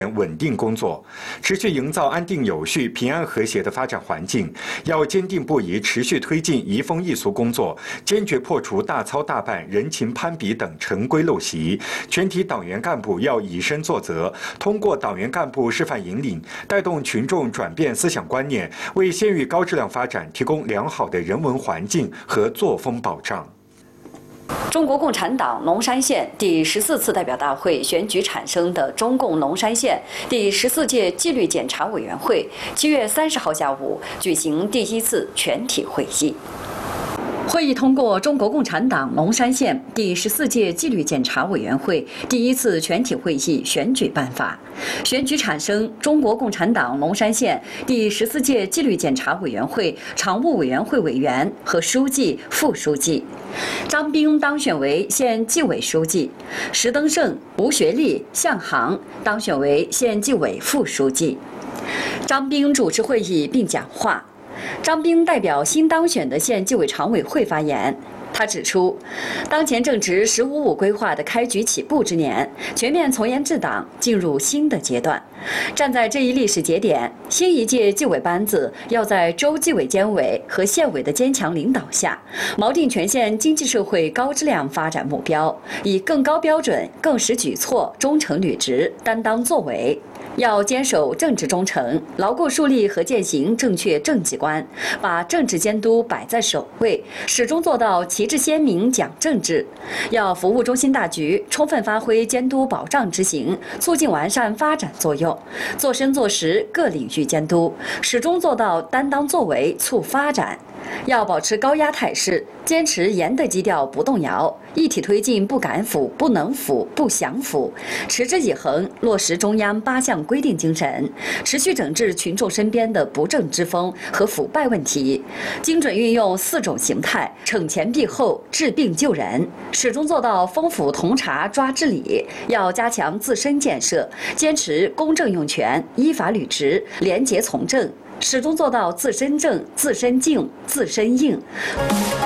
稳定工作，持续营造安定有序、平安和谐的发展环境。要坚定不移持续推进移风易俗工作，坚决破除大操大办、人情攀比等陈规陋习。全体党员干部要以身作则，通过党员干部示范引领，带动群众转变思想观念，为县域高质量发展提供良好的人文环境和作风保障。 中国共产党龙山县第14次代表大会选举产生的中共龙山县第14届纪律检查委员会7月30号下午举行第1次全体会议。会议通过中国共产党龙山县第14届纪律检查委员会第1次全体会议选举办法，选举产生中国共产党龙山县第14届纪律检查委员会常务委员会委员和书记、副书记。张斌当选为县纪委书记，石登胜、吴学立、向航当选为县纪委副书记。张斌主持会议并讲话。张斌代表新当选的县纪委常委会发言。他指出，当前正值“15+5”规划的开局起步之年，全面从严治党进入新的阶段。站在这一历史节点，新一届纪委班子要在州纪委监委和县委的坚强领导下，锚定全县经济社会高质量发展目标，以更高标准、更实举措、忠诚履职、担当作为。要坚守政治忠诚，牢固树立和践行正确政绩观，把政治监督摆在首位，始终做到旗帜鲜明讲政治。要服务中心大局，充分发挥监督保障执行、促进完善发展作用，做深做实各领域监督，始终做到担当作为促发展。要保持高压态势，坚持严的基调不动摇，一体推进不敢腐、不能腐、不想腐，持之以恒落实中央8项规定精神，持续整治群众身边的不正之风和腐败问题，精准运用4种形态，惩前毖后、治病救人，始终做到风腐同查抓治理。要加强自身建设，坚持公正用权、依法履职、廉洁从政，始终做到自身正、自身静、自身硬。